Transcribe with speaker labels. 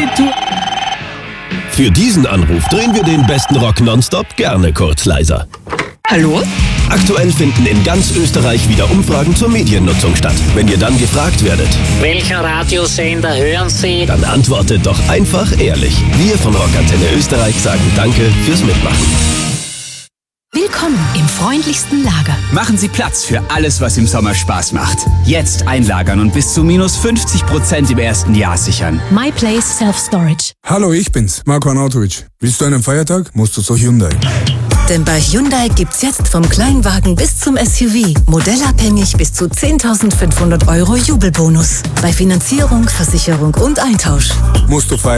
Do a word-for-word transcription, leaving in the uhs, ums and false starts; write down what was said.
Speaker 1: Retour.
Speaker 2: Für diesen Anruf drehen wir den besten Rock nonstop gerne kurz leiser.
Speaker 1: Hallo?
Speaker 2: Aktuell finden in ganz Österreich wieder Umfragen zur Mediennutzung statt. Wenn ihr dann gefragt werdet,
Speaker 3: welcher Radiosender hören Sie?
Speaker 2: Dann antwortet doch einfach ehrlich. Wir von Rockantenne Österreich sagen Danke fürs Mitmachen.
Speaker 4: Willkommen im freundlichsten Lager.
Speaker 5: Machen Sie Platz für alles, was im Sommer Spaß macht. Jetzt einlagern und bis zu minus fünfzig Prozent im ersten Jahr sichern.
Speaker 4: MyPlace Self-Storage.
Speaker 6: Hallo, ich bin's, Marco Arnautovic. Willst du einen Feiertag, musst du zu Hyundai.
Speaker 7: Denn bei Hyundai gibt's jetzt vom Kleinwagen bis zum S U V modellabhängig bis zu zehntausendfünfhundert Euro Jubelbonus. Bei Finanzierung, Versicherung und Eintausch.
Speaker 6: Musst du feiern.